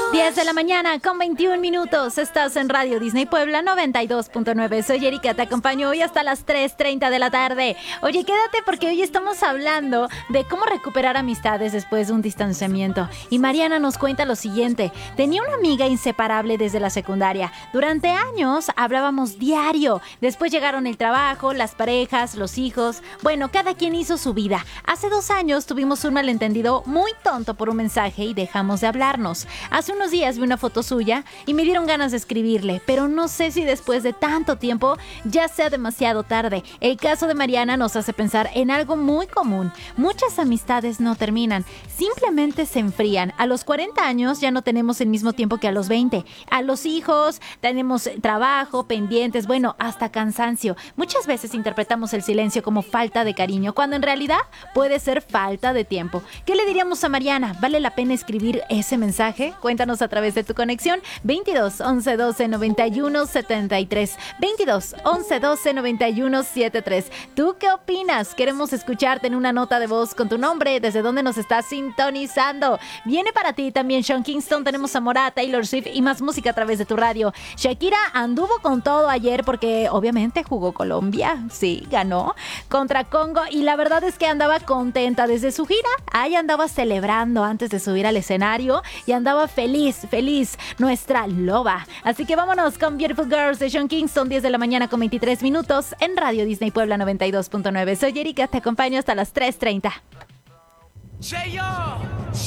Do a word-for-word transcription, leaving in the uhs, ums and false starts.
diez de la mañana con veintiún minutos. Estás en Radio Disney Puebla noventa y dos punto nueve. Soy Erika, te acompaño hoy hasta las tres treinta de la tarde. Oye, quédate porque hoy estamos hablando de cómo recuperar amistades después de un distanciamiento. Y Mariana nos cuenta lo siguiente. Tenía una amiga inseparable desde la secundaria. Durante años hablábamos diario. Después llegaron el trabajo, las parejas, los hijos. Bueno, cada quien hizo su vida. Hace dos años tuvimos un malentendido muy tonto por un mensaje y dejamos de hablarnos. Hace unos días vi una foto suya y me dieron ganas de escribirle, pero no sé si después de tanto tiempo ya sea demasiado tarde. El caso de Mariana nos hace pensar en algo muy común. Muchas amistades no terminan, simplemente se enfrían. A los cuarenta años ya no tenemos el mismo tiempo que a los veinte. A los hijos tenemos trabajo, pendientes, bueno, hasta cansancio. Muchas veces interpretamos el silencio como falta de cariño, cuando en realidad puede ser falta de tiempo. ¿Qué le diríamos a Mariana? ¿Vale la pena escribir ese mensaje? Cuéntanos a través de tu conexión veintidós, once, doce, noventa y uno, setenta y tres. veintidós, once, doce, noventa y uno, setenta y tres. ¿Tú qué opinas? Queremos escucharte en una nota de voz con tu nombre, desde dónde nos estás sintonizando. Viene para ti también Sean Kingston, tenemos a Mora, Taylor Swift y más música a través de tu radio. Shakira anduvo con todo ayer porque obviamente jugó Colombia, sí, ganó contra Congo y la verdad es que andaba contenta desde su gira. Ahí andaba celebrando antes de subir al escenario y andaba feliz, feliz, nuestra loba. Así que vámonos con Beautiful Girls de Sean Kingston, diez de la mañana con veintitrés minutos en Radio Disney Puebla noventa y dos punto nueve. Soy Erika, te acompaño hasta las tres treinta.